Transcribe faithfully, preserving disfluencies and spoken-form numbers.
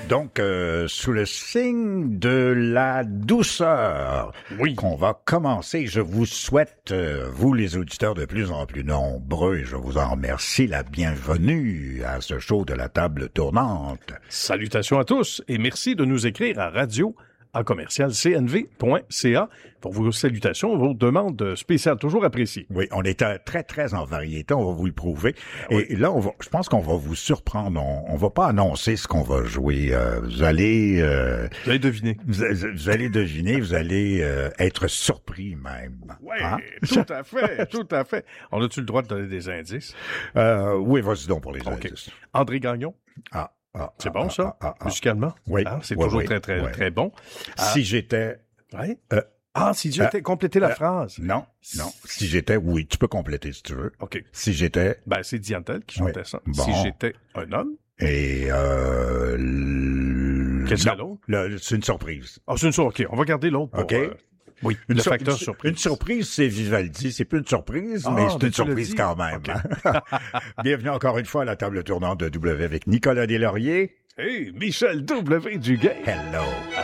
Donc, euh, sous le signe de la douceur, oui. qu'on va commencer, je vous souhaite, euh, vous les auditeurs de plus en plus nombreux, et je vous en remercie, la bienvenue à ce show de la table tournante. Salutations à tous et merci de nous écrire à radio à commercial c n v point c a pour vos salutations, vos demandes spéciales, toujours appréciées. Oui, on est euh, très, très en variété, on va vous le prouver. Ah, oui. Et là, on va, je pense qu'on va vous surprendre. On, on va pas annoncer ce qu'on va jouer. Euh, vous allez... Euh, vous allez deviner. Vous, vous allez deviner, vous allez euh, être surpris même. Oui, hein? tout à fait, tout à fait. On a-tu le droit de donner des indices? Euh, oui, vas-y donc pour les okay. indices. André Gagnon. Ah. Ah, c'est ah, bon, ça, ah, ah, ah, musicalement? Oui. Ah, c'est oui, toujours oui, très, très, oui. très bon. Si ah, j'étais... Oui? Euh, ah, si j'étais... Euh, compléter la euh, phrase. Non, non. Si j'étais... Oui, tu peux compléter si tu veux. OK. Si j'étais... Ben, c'est Diantel qui chantait oui. ça. Bon. Si j'étais un homme. Et... Euh, l... Qu'est-ce que c'est l'autre? Le, c'est une surprise. Ah, oh, c'est une surprise. OK, on va garder l'autre pour... OK. Euh, oui, une le sur, facteur une, surprise. Une surprise, c'est Vivaldi. C'est plus une surprise, ah, mais c'est ben une surprise quand même. Okay. Hein? Bienvenue encore une fois à la table tournante de W avec Nicolas Deslauriers. Et Michel W. Duguay. Hello.